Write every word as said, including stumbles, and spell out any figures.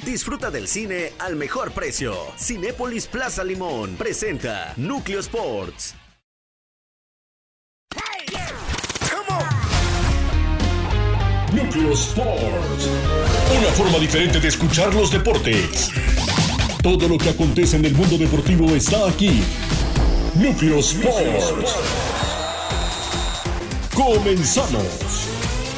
Disfruta del cine al mejor precio. Cinépolis Plaza Limón presenta Núcleo Sports. Núcleo Sports. Una forma diferente de escuchar los deportes. Todo lo que acontece en el mundo deportivo está aquí. Núcleo Sports. Comenzamos.